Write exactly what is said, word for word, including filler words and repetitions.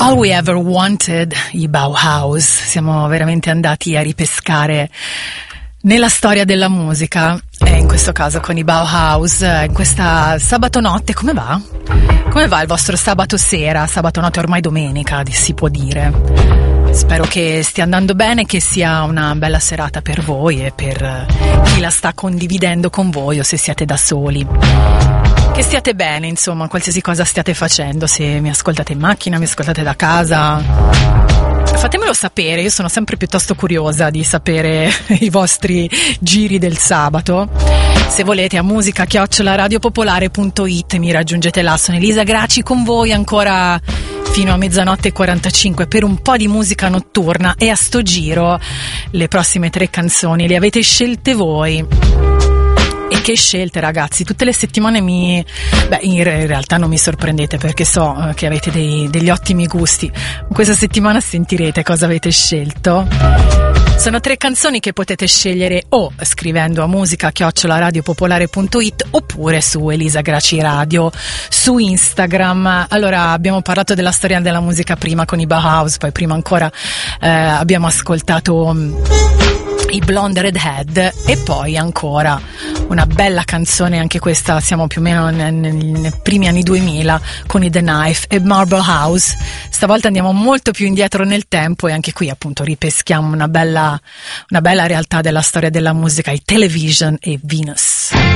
All We Ever Wanted, i Bauhaus. Siamo veramente andati a ripescare nella storia della musica, e in questo caso con i Bauhaus, in questa sabato notte. Come va? Come va il vostro sabato sera? Sabato notte, ormai domenica, si può dire. Spero che stia andando bene, che sia una bella serata per voi e per chi la sta condividendo con voi, o se siete da soli. Che stiate bene, insomma, qualsiasi cosa stiate facendo, se mi ascoltate in macchina, mi ascoltate da casa, fatemelo sapere. Io sono sempre piuttosto curiosa di sapere i vostri giri del sabato. Se volete, a musica chiocciola radiopopolare punto it mi raggiungete là. Sono Elisa Graci con voi ancora fino a mezzanotte e quarantacinque per un po' di musica notturna, e a sto giro le prossime tre canzoni le avete scelte voi. E che scelte, ragazzi, tutte le settimane mi... Beh, in realtà non mi sorprendete, perché so che avete dei, degli ottimi gusti. Questa settimana sentirete cosa avete scelto. Sono tre canzoni che potete scegliere o scrivendo a musica chiocciola radiopopolare punto it oppure su Elisa Graci Radio su Instagram. Allora, abbiamo parlato della storia della musica prima con i Bauhaus, poi prima ancora eh, abbiamo ascoltato i Blonde Redhead, e poi ancora una bella canzone, anche questa siamo più o meno nei, nei primi anni duemila, con i The Knife e Marble House. Stavolta andiamo molto più indietro nel tempo, e anche qui appunto ripeschiamo una bella, una bella realtà della storia della musica, i Television e Venus.